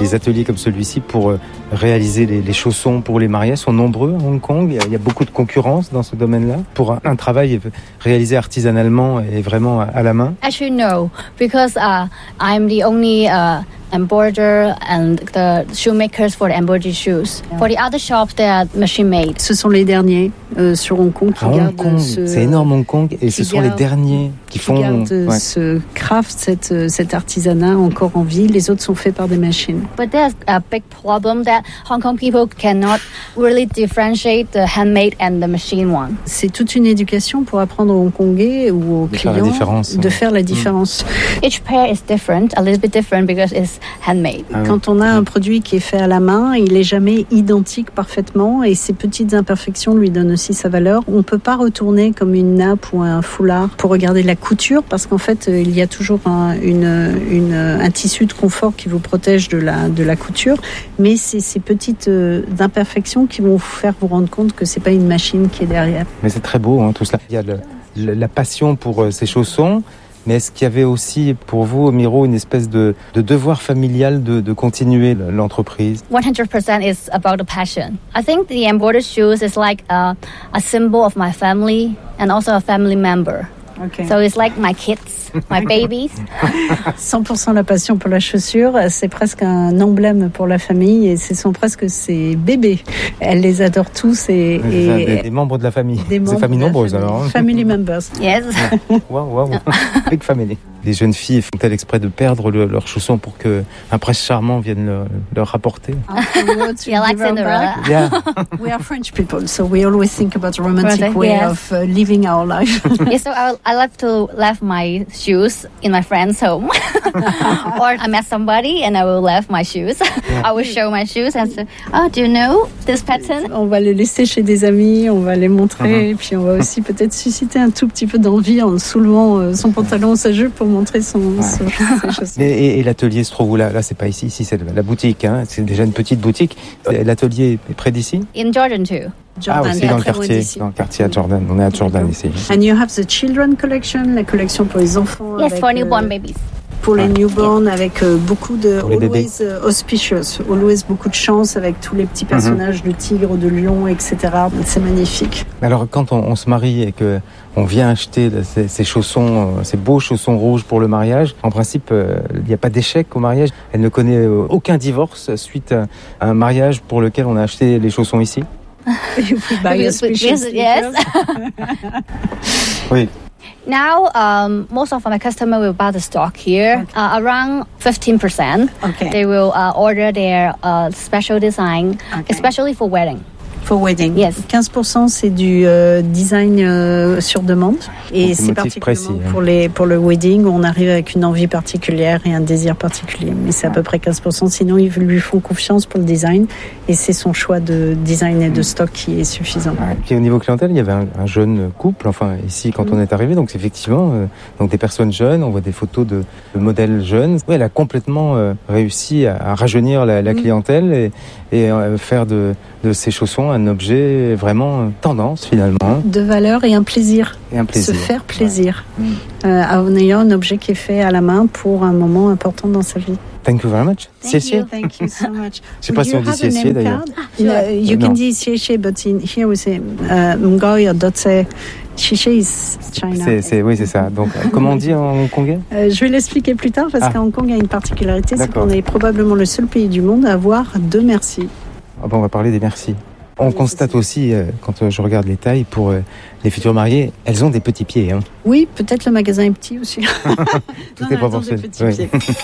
des ateliers comme celui-ci pour réaliser les chaussons pour les mariés sont nombreux à Hong Kong. Il y a beaucoup de concurrence dans ce domaine-là pour un travail réalisé artisanalement et vraiment à la main. Actually, no, because I'm the only embroider and the shoemakers for the embroidery shoes. Yeah. For the other shops, they are machine made. Ce sont les derniers sur Hong Kong qui gardent c'est énorme Hong Kong et ce sont les derniers qui font ce craft, cet artisanat encore en vie. Les autres sont faits par des machines. But there's a big problem that Hong Kong people cannot really differentiate the handmade and the machine one. C'est toute une éducation pour apprendre aux Hongkongais ou aux clients de faire la différence. Each pair is different, a little bit different because it's handmade. Quand on a un produit qui est fait à la main, il n'est jamais identique parfaitement et ces petites imperfections lui donnent aussi sa valeur. On ne peut pas retourner comme une nappe ou un foulard pour regarder la couture parce qu'en fait, il y a toujours un tissu de confort qui vous protège de la couture, mais c'est ces petites imperfections qui vont vous faire vous rendre compte que c'est pas une machine qui est derrière. Mais c'est très beau, tout cela. Il y a la passion pour ces chaussons. Mais est-ce qu'il y avait aussi pour vous, Miro, une espèce de devoir familial de continuer l'entreprise? 100% is about the passion. I think the embroidered shoes is like a symbol of my family and also a family member. Okay. So it's like my kids, my babies. 100% la passion pour la chaussure, c'est presque un emblème pour la famille et ce sont presque ses bébés. Elle les adore tous et des membres de la famille. Des familles nombreuses alors. Family members. Yes. Wow. Big family. Les jeunes filles font-elles exprès de perdre leurs chaussons pour qu'un prince charmant vienne leur rapporter? Yeah, like Cinderella. Yeah. We are French people, so we always think about a romantic way of living our life. Yeah, so I love to leave my shoes in my friend's home. Or I met somebody and I will leave my shoes. Yeah. I will show my shoes and say, oh, do you know this pattern? On va les laisser chez des amis, on va les montrer, et puis on va aussi peut-être susciter un tout petit peu d'envie en soulevant son pantalon ou sa jupe pour montrer ses chaussons. Et l'atelier se trouve où là, c'est pas ici c'est la boutique, c'est déjà une petite boutique. L'atelier est près d'ici? In Jordan too. Jordan, aussi dans le quartier à Jordan. On est à Jordan ici. And you have the children collection, la collection pour les enfants. Yes, for newborn babies. Pour les newborns, avec beaucoup de always auspicious, always beaucoup de chance avec tous les petits personnages de tigre, de lion, etc. C'est magnifique. Alors quand on se marie et que on vient acheter ces chaussons, ces beaux chaussons rouges pour le mariage, en principe, il n'y a pas d'échec au mariage. Elle ne connaît aucun divorce suite à un mariage pour lequel on a acheté les chaussons ici. Yes. Oui. Now, most of my customers will buy the stock here. Around 15%. Okay. They will order their special design, especially for wedding. For wedding. Yes. 15% c'est du design sur demande et c'est particulièrement précis, pour le wedding où on arrive avec une envie particulière et un désir particulier. Mais c'est à peu près 15%. Sinon, ils lui font confiance pour le design et c'est son choix de design et de stock qui est suffisant. Et puis au niveau clientèle, il y avait un jeune couple, enfin ici quand on est arrivé, donc c'est effectivement donc des personnes jeunes, on voit des photos de modèles jeunes. Oui, elle a complètement réussi à rajeunir la clientèle et faire de ces chaussons un objet vraiment tendance finalement. De valeur et un plaisir. Se faire plaisir. En ayant un objet qui est fait à la main pour un moment important dans sa vie. Thank you very much. Thank you so much. Je sais pas si on dit Xie d'ailleurs. You can say Xie, but here we say Ngoy or Dotse. Xie is China. Oui, c'est ça. Donc, comment on dit en hongkongais? Je vais l'expliquer plus tard parce qu'à Hong Kong, il y a une particularité, c'est qu'on est probablement le seul pays du monde à avoir 2 merci. On va parler des merci. On constate aussi, quand je regarde les tailles, pour les futurs mariés, elles ont des petits pieds. Oui, peut-être le magasin est petit aussi. Tout est proportionné.